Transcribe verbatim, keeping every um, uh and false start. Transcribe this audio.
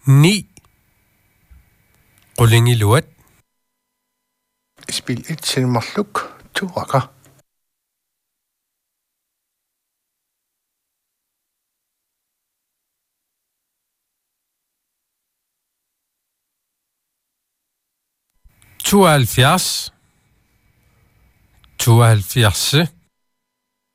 ni. Qullingi luat. Spil et silmerluk tuaka. tooghalvfjerds. tooghalvfjerds.